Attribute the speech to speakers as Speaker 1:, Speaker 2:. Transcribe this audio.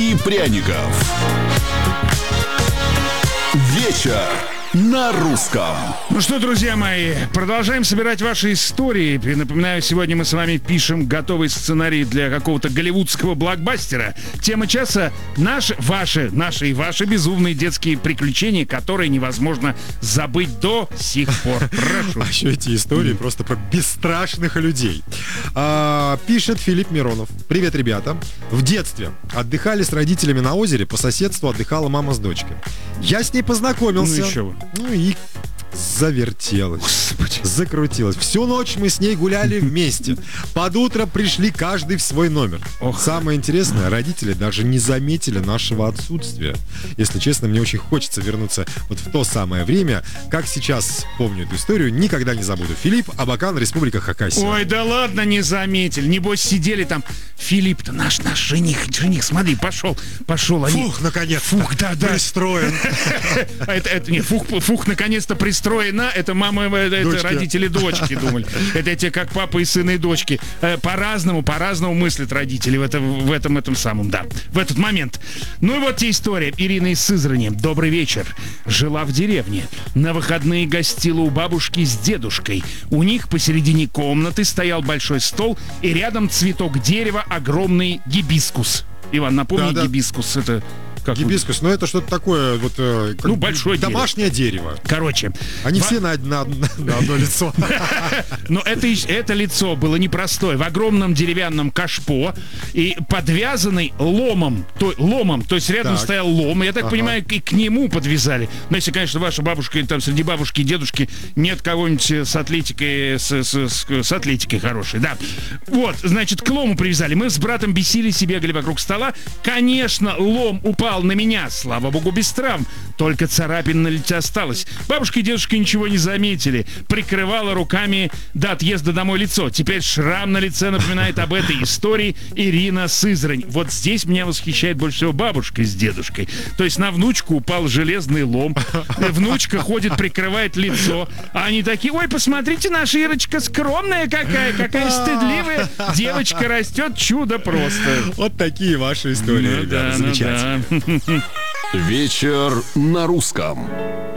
Speaker 1: и пряников. Вечер на русском.
Speaker 2: Ну что, друзья мои, продолжаем собирать ваши истории. Напоминаю, сегодня мы с вами пишем готовый сценарий для какого-то голливудского блокбастера. Тема часа — наши и ваши безумные детские приключения, которые невозможно забыть до сих пор. Прошу.
Speaker 3: А еще эти истории просто про бесстрашных людей. Пишет Филипп Миронов. Привет, ребята. В детстве отдыхали с родителями на озере, по соседству отдыхала мама с дочкой. Я с ней познакомился.
Speaker 2: Ну еще вы.
Speaker 3: Ну и завертелась.
Speaker 2: Господи.
Speaker 3: Закрутилась. Всю ночь мы с ней гуляли вместе. Под утро пришли каждый в свой номер.
Speaker 2: Ох.
Speaker 3: Самое интересное, родители даже не заметили нашего отсутствия. Если честно, мне очень хочется вернуться вот в то самое время. Как сейчас помню эту историю, никогда не забуду. Филипп, Абакан, Республика Хакасия.
Speaker 2: Ой, да ладно, не заметили. Небось сидели там. Филипп-то наш жених, смотри, пошел. Они...
Speaker 3: Фух, наконец.
Speaker 2: Фух, да.
Speaker 3: Пристроен.
Speaker 2: Фух, наконец-то пристроена. Это мама, это родители дочки думали. Это те, как папа и сына и дочки. По-разному мыслят родители в этом самом, да. В этот момент. Ну и вот те история. Ирина из Сызрани. Добрый вечер. Жила в деревне. На выходные гостила у бабушки с дедушкой. У них посередине комнаты стоял большой стол, и рядом цветок дерева, огромный гибискус. Иван, напомни,
Speaker 3: Да.
Speaker 2: Гибискус, это... Как
Speaker 3: Гибискус, это что-то такое, вот,
Speaker 2: большое
Speaker 3: домашнее дерево.
Speaker 2: Короче.
Speaker 3: Они все на одно лицо.
Speaker 2: Но это лицо было непростое. В огромном деревянном кашпо и подвязанный ломом. То есть рядом стоял лом. Я так понимаю, и к нему подвязали. Но если, конечно, ваша бабушка, там среди бабушки и дедушки нет кого-нибудь с атлетикой, с атлетикой хорошей, да. Вот, значит, к лому привязали. Мы с братом бесились и бегали вокруг стола. Конечно, лом упал на меня, слава богу, без травм. Только царапин на лице осталось. Бабушка и дедушка ничего не заметили. Прикрывала руками до отъезда домой лицо. Теперь шрам на лице напоминает об этой истории. Ирина Сызрань. Вот здесь меня восхищает больше всего бабушка с дедушкой. То есть на внучку упал железный лом. Внучка ходит, прикрывает лицо. А они такие: ой, посмотрите, наша Ирочка скромная какая стыдливая. Девочка растет, чудо просто.
Speaker 3: Вот такие ваши истории, ребята. Замечательно.
Speaker 1: Вечер на русском.